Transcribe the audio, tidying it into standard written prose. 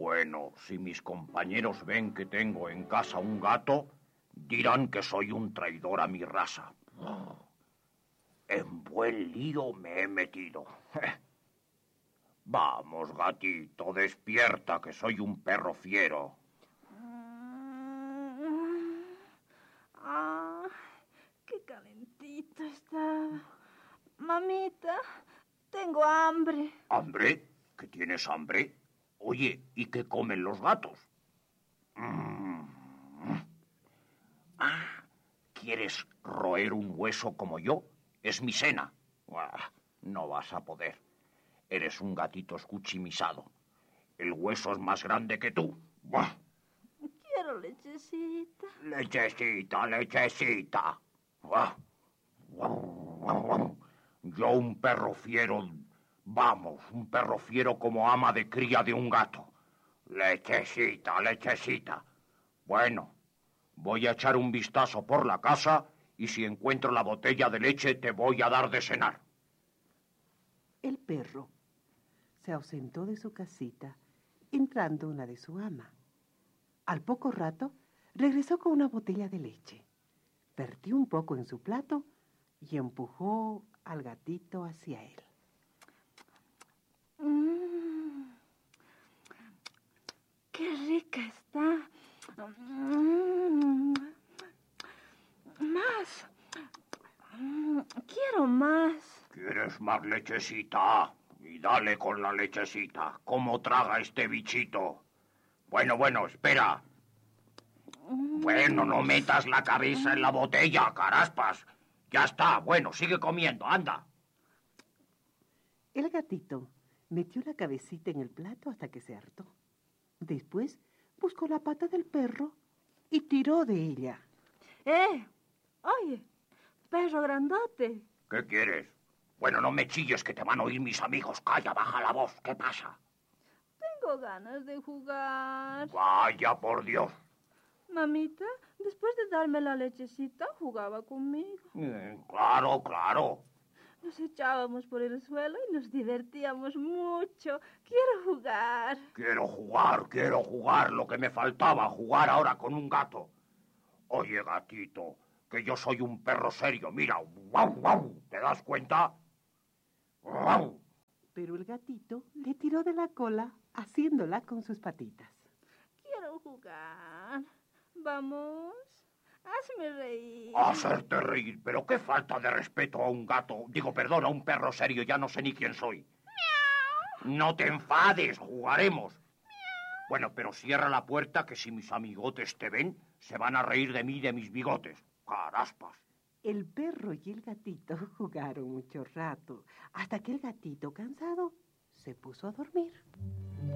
Bueno, si mis compañeros ven que tengo en casa un gato, dirán que soy un traidor a mi raza. En buen lío me he metido. Vamos, gatito, despierta, que soy un perro fiero. Ah, qué calentito está. Mamita, tengo hambre. ¿Hambre? ¿Que tienes hambre? Oye, ¿y qué comen los gatos? ¿Quieres roer un hueso como yo? Es mi cena. No vas a poder. Eres un gatito escuchimisado. El hueso es más grande que tú. ¡Buah! Quiero lechecita. Lechecita, lechecita. ¡Buah! Yo un perro fiero, vamos, un perro fiero como ama de cría de un gato. Lechecita, lechecita. Bueno, voy a echar un vistazo por la casa y si encuentro la botella de leche te voy a dar de cenar. El perro se ausentó de su casita, entrando en la de su ama. Al poco rato, regresó con una botella de leche. Vertió un poco en su plato y empujó al gatito hacia él. ¡Qué rica está! Más. Quiero más. ¿Quieres más lechecita? Y dale con la lechecita. ¿Cómo traga este bichito? Bueno, espera. Bueno, no metas la cabeza en la botella, caraspas. Ya está, bueno, sigue comiendo, anda. El gatito metió la cabecita en el plato hasta que se hartó. Después buscó la pata del perro y tiró de ella. Oye, perro grandote. ¿Qué quieres? Bueno, no me chilles que te van a oír mis amigos. Calla, baja la voz. ¿Qué pasa? Tengo ganas de jugar. Vaya, por Dios. Mamita, después de darme la lechecita, jugaba conmigo. Claro. Nos echábamos por el suelo y nos divertíamos mucho. Quiero jugar. Quiero jugar. Lo que me faltaba, jugar ahora con un gato. Oye, gatito, que yo soy un perro serio. Mira, guau. ¿Te das cuenta? Guau. Pero el gatito le tiró de la cola, haciéndola con sus patitas. Quiero jugar. Vamos. Hazme reír. Hacerte reír, pero qué falta de respeto a un gato. Perdón, a un perro serio, ya no sé ni quién soy. ¡Miau! No te enfades, jugaremos. ¡Miau! Bueno, pero cierra la puerta que si mis amigotes te ven, se van a reír de mí y de mis bigotes. Caraspas. El perro y el gatito jugaron mucho rato, hasta que el gatito, cansado, se puso a dormir.